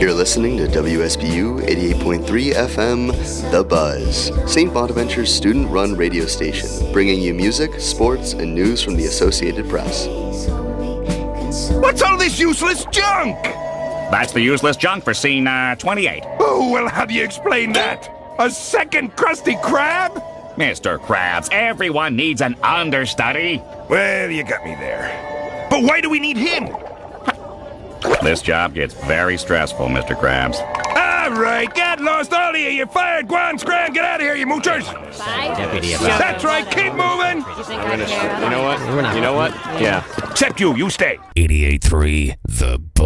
You're listening to WSBU 88.3 FM, The Buzz, St. Bonaventure's student-run radio station, bringing you music, sports, and news from the Associated Press. What's all this useless junk? That's the useless junk for scene 28. Oh, well, how do you explain that? A second Krusty Krab? Mr. Krabs, everyone needs an understudy. Well, you got me there. But why do we need him? This job gets very stressful, Mr. Krabs. All right, get lost, all of you. You're fired. Go on, scram. Get out of here, you moochers. Deputy That's right. Keep moving. You know what? Yeah. Except you. You stay. 88.3 The